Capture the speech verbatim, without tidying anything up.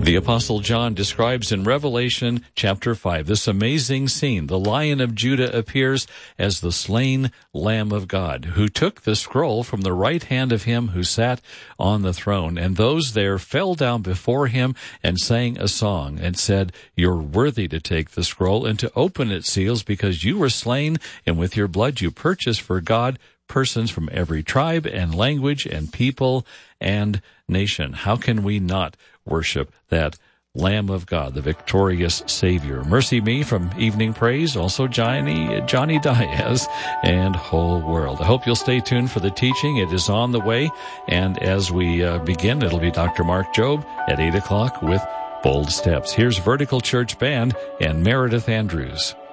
The Apostle John describes in Revelation chapter five this amazing scene. The Lion of Judah appears as the slain Lamb of God, who took the scroll from the right hand of him who sat on the throne. And those there fell down before him and sang a song and said, "You're worthy to take the scroll and to open its seals, because you were slain, and with your blood you purchased for God persons from every tribe and language and people and nation." How can we not worship that Lamb of God, the victorious Savior? Mercy Me from Evening Praise, also Johnny, Johnny Diaz, and Whole World. I hope you'll stay tuned for the teaching. It is on the way, and as we uh, begin, it'll be Doctor Mark Jobe at eight o'clock with Bold Steps. Here's Vertical Church Band and Meredith Andrews.